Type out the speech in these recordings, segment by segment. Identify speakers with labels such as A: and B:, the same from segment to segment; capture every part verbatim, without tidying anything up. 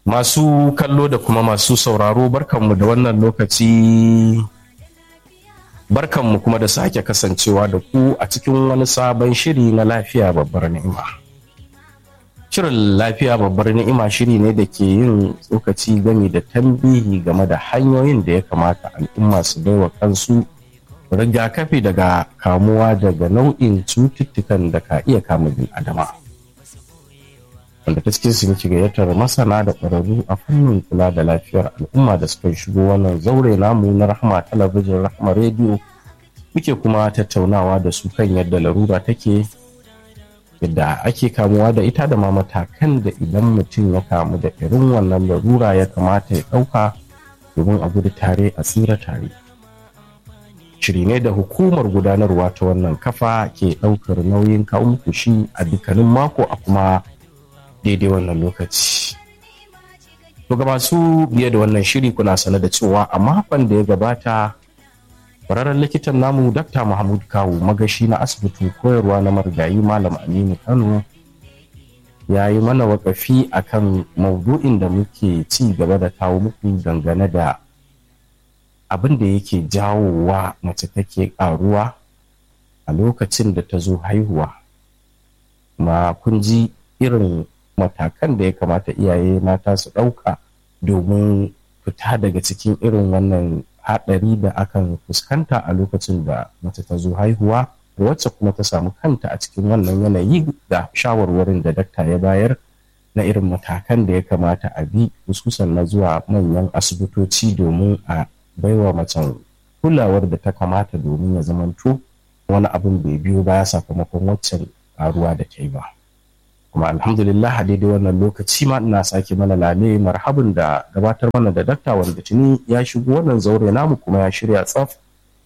A: Masu kallo da kuma masu sauraro barkanmu da wannan lokaci, barkanmu kuma da sake kasancewa da ku a cikin wani sabon shiri na lafiya babbar ni'ima. Shirin lafiya babbar ni'ima shiri ne da ke yin tsokaci game da tambihi game da hanyoyin da ya kamata al'umma su baiwa kansu rigakafi daga kamuwa daga nau'in cututtukan da ka iya kama bin adama. Wanda ta cikin su muke gayyatar masana da ƙwararru a fannin kula da lafiyar al'umma da suka shigo wannan zaure namu na Rahma talabijin, Rahma rediyo, muke kuma tattaunawa da su kan yadda larura take, yadda ake kamuwa da ita da ma matakan da idan mutum ya kamu da irin wannan larura ya kamata ya ɗauka domin a gudu tare a tsira tare. Shiri ne da hukumar gudanarwa ta wannan kafa ke ɗaukar nauyin kawo muku shi a dukkanin mako a kuma daidai wannan lokaci. To ga masu biye da wannan shiri kuna sane da cewa a makon da ya gabata ƙwararren likitan namu Dakta Mahmud Kawu magashi na asibitin koyarwa na marigayi Malam Aminu Kano ya yi mana wakafi akan maudu'in da muke ci gaba da kawo muku dangane da abin da yake jawowa mace take ƙaruwa a lokacin da ta zo haihuwa. Ma kun ji irin matakan da ya kamata iyaye mata su ɗauka domin fita daga cikin irin wannan haɗari da akan fuskanta a lokacin da mace ta zo haihuwa, wacce kuma ta samu kanta a cikin wannan yanayi da shawarwarin da dakta ya bayar na irin matakan da ya kamata a bi, hususan na zuwa manyan asibitoci domin a baiwa macen kulawar da ta kamata domin ya zamanto wani abin bai biyo baya sakamakon waccan ƙaruwa da ta yi ba. Kuma alhamdulillah a daidai wannan lokaci ma ina sake mana lale marhabin da gabatar mana da dakta wanda tuni ya shigo wannan zaure namu kuma ya shirya tsaf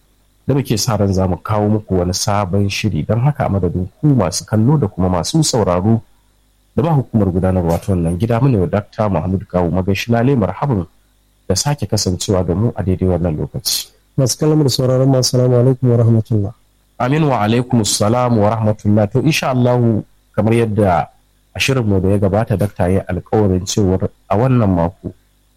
A: da muke sa ran za mu kawo muku wani sabon shiri. Don haka a madadin ku masu kallo da kuma masu sauraro da ma hukumar gudanarwa ta wannan gida mu ne wa Dakta Mahmud Kawu magashi lale marhabin da sake kasancewa da mu a daidai wannan lokaci.
B: Masu kallon da sauraron mu assalamu alaikum wa rahmatullah.
A: Amin wa alaikum assalam wa rahmatullah. To insha Allah kamar yadda a shirinmu da ya gabata dakta ya alkawarin cewar a wannan mako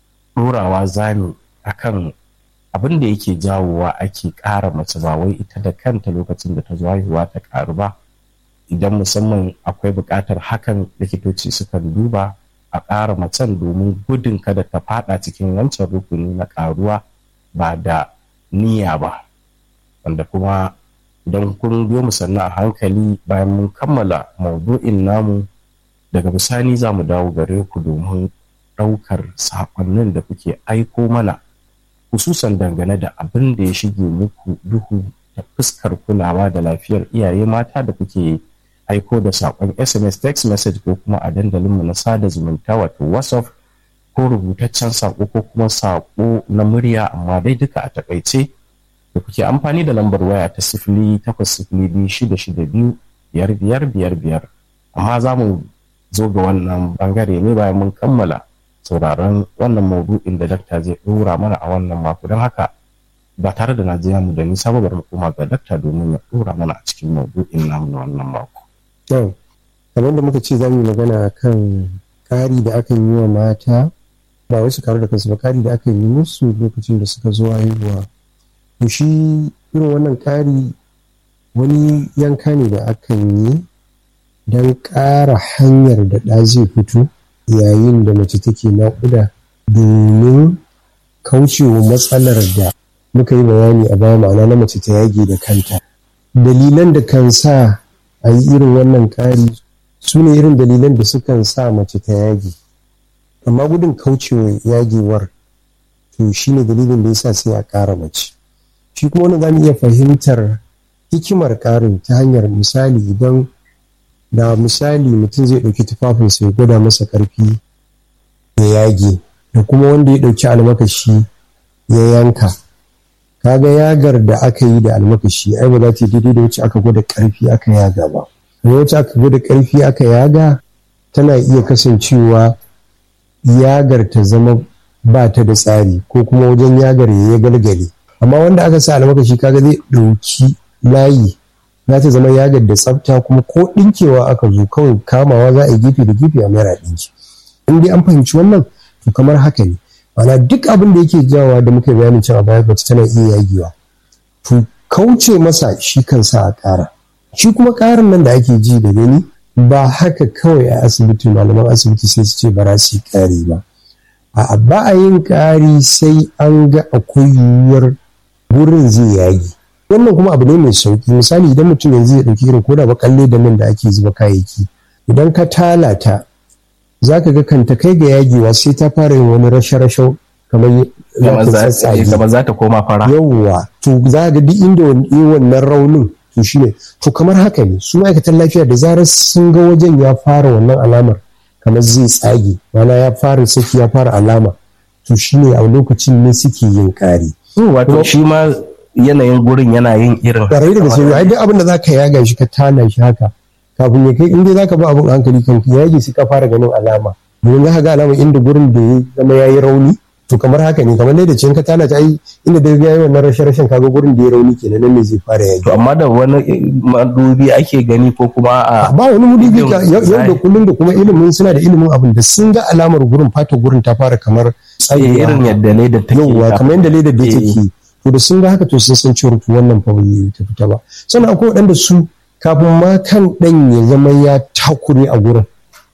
A: ɗorawa zani akan abin da yake jawowa ake ƙara mace ba wai ita da kanta lokacin da ta zo haihuwa ta ƙaru ba, idan musamman akwai buƙatar hakan likitoci sukan duba a ƙara macen domin gudun kada ta faɗa cikin wancan rukuni na ƙaruwa ba da niyya ba, wanda kuma idan kun biyo mu sannan a hankali bayan mun kammala maudu'in namu daga bisani za mu dawo gare ku domin ɗaukar saƙonnin da kuke aiko mana hususan dangane da abin da ya shige muku duhu ta fuskar kulawa da lafiyar iyaye mata da kuke aiko da saƙon S M S, text message ko kuma a dandalinmu na sada zumunta wato WhatsApp ko rubutaccen saƙo ko kuma saƙo na murya, amma dai duka a takaice da kuke amfani da lambar waya ta sifili takwas sifili biyu shida shida biyu biyar biyar biyar biyar. Amma za mu zo ga wannan bangare ne bayan mun kammala sauraron wannan maudu'in da dakta zai dora mana a wannan mako. Don haka ba tare da na je mu da nisa ba, bari mu koma ga dakta domin ya dora mana a cikin maudu'in namu na wannan mako.
B: Yau, kamar da muka ce za mu yi magana kan kari da aka yi wa mata, ba wai su karu da kansu ba, kari da aka yi musu lokacin da suka zo haihuwa. To shi irin wannan kari wani yanka ne da aka yi don ƙara hanyar da ɗa zai fito yayin da mace take naƙuda domin kaucewa matsalar da muka yi bayani a baya, ma'ana na mace ta yage da kanta. Dalilan da kan sa a yi irin wannan ƙari su ne irin dalilan da sukan sa mace ta yage, amma gudun kaucewa yagewar to shi ne dalilin da ya sa sai a ƙara mace. Shi kuma wani za mu iya fahimtar hikimar ƙarin ta hanyar misali, idan da misali mutum zai ɗauki tufafinsa ya gwada masa ƙarfi ya yage, da kuma wanda ya ɗauki almakashi ya yanka, kaga yagar da aka yi da almakashi ai ba za ta yi daidai da wacce aka gwada ƙarfi aka yaga ba. Kuma wacce aka gwada ƙarfi aka yaga tana iya kasancewa yagar ta zama ba ta da tsari, ko kuma wajen yagar ya galgale. Amma wanda aka sa almakashi kaga zai ɗauki layi, za ta zama yagar da tsafta, kuma ko ɗinkewa aka zo kawai kamawa za a yi gefe da gefe a mera ɗinki. In dai an fahimci wannan, to kamar haka ne ana duk abin da yake jawa da muka bayanin cewa baya bata tana iya yagewa to kauce masa shi kansa a ƙara shi kuma ƙarin nan da ake ji da gani ba haka kawai a asibiti malaman asibiti sai su ce ba za su yi ƙari ba a ba a yin ƙari sai an ga akwai yiwuwar wurin zai yagi wannan kuma abu ne mai sauki misali idan mutum yanzu ya ɗauki irin koda ba kalle da nan da ake zuba kayayyaki idan ka talata za ka ga kanta kai ga yagewa sai ta fara yin wani rashe-rashe kamar
A: kamar za ta koma fara
B: yawwa to za ga duk inda wannan raunin to shine to kamar haka ne su ma'aikatan lafiya da zarar sun ga wajen ya fara wannan alamar kamar zai tsage mana ya fara saki ya fara alama to shine a lokacin ne suke yin ƙari
A: wato shi ma yanayin gurin yana yin irin
B: ƙwarai da gaske ai duk abin da zaka yaga shi ka tana shi haka kafin ya kai inda zaka ba abin hankali kan yage shi ka fara ganin alama domin za ka ga alama inda gurin da ya zama yayi rauni to kamar haka ne kamar da cin ka tana ta ai inda da yayi wannan rashin rashin kaga gurin da ya rauni kenan nan ne zai fara yage
A: to amma da wani madubi ake gani ko kuma a
B: ba wani madubi yau da kullum da kuma ilimin suna da ilimin abin da sun ga alamar gurin fata gurin ta fara kamar
A: tsaye irin yadda leda take
B: yawa kamar yadda leda da take to da sun ga haka to sun san cewa wannan fa bai ta fita ba sannan akwai waɗanda su kafin ma kan ɗan ya zama ya takure a gurin